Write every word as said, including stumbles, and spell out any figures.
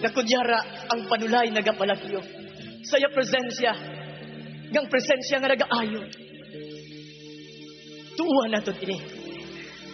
nga kunyara ang panulay nagapalagyo. Saya presensya, ngang presensya nga nagaayo. Tuuhan nato ini.